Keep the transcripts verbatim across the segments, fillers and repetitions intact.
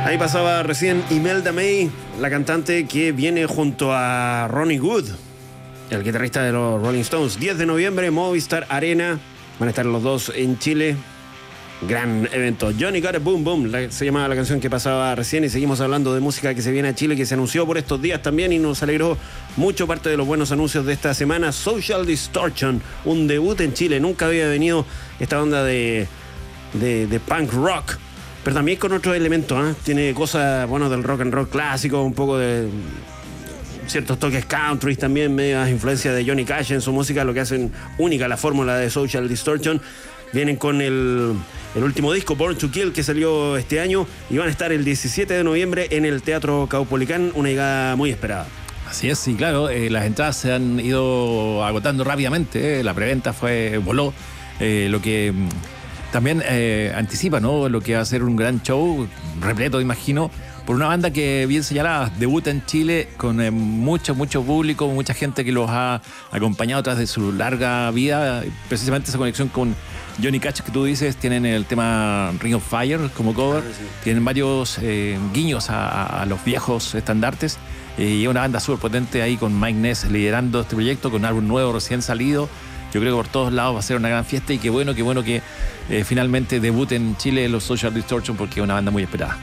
Ahí pasaba recién Imelda May, la cantante que viene junto a Ronnie Wood, el guitarrista de los Rolling Stones. diez de noviembre, Movistar Arena. Van a estar los dos en Chile. Gran evento. Johnny Got a Boom Boom, la, se llamaba la canción que pasaba recién. Y seguimos hablando de música que se viene a Chile, que se anunció por estos días también y nos alegró mucho. Parte de los buenos anuncios de esta semana: Social Distortion, un debut en Chile. Nunca había venido esta onda de, de, de punk rock, pero también con otros elementos, ¿eh? Tiene cosas, bueno, del rock and roll clásico, un poco de ciertos toques country también, medias influencias de Johnny Cash en su música, lo que hacen única la fórmula de Social Distortion. Vienen con el, el último disco, Born to Kill, que salió este año, y van a estar el diecisiete de noviembre en el Teatro Caupolicán, una llegada muy esperada. Así es, sí, claro, eh, las entradas se han ido agotando rápidamente, eh, la preventa fue voló, eh, lo que también eh, anticipa, ¿no?, lo que va a ser un gran show, repleto, imagino, por una banda que, bien señalada, debuta en Chile con eh, mucho, mucho público, mucha gente que los ha acompañado tras de su larga vida. Precisamente esa conexión con Johnny Cash que tú dices, tienen el tema Ring of Fire como cover, sí, sí. Tienen varios eh, guiños a, a los viejos estandartes, eh, y una banda súper potente ahí con Mike Ness liderando este proyecto, con un álbum nuevo recién salido. Yo creo que por todos lados va a ser una gran fiesta, y qué bueno, qué bueno que eh, finalmente debuten en Chile los Social Distortion, porque es una banda muy esperada.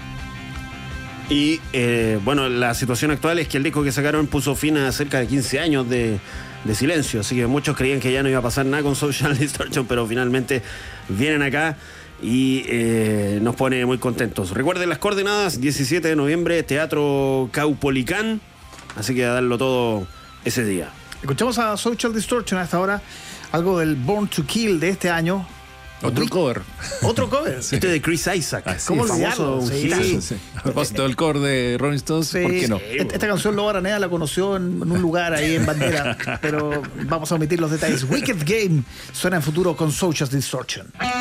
Y eh, bueno, la situación actual es que el disco que sacaron puso fin a cerca de quince años de, de silencio, así que muchos creían que ya no iba a pasar nada con Social Distortion, pero finalmente vienen acá y eh, nos pone muy contentos. Recuerden las coordenadas: diecisiete de noviembre, Teatro Caupolicán, así que a darlo todo ese día. Escuchamos a Social Distortion a esta hora, algo del Born to Kill de este año. Otro Uy, cover. Otro cover. Sí. Este de Chris Isaac. Ah, sí, ¿cómo olvidarlo? Sí, sí. Sí. A propósito del cover de Rolling Stones, sí, ¿por qué no? Sí. Esta canción Lobo Araneda la conoció en, en un lugar ahí en Bandera, pero vamos a omitir los detalles. Wicked Game suena en futuro con Social Distortion.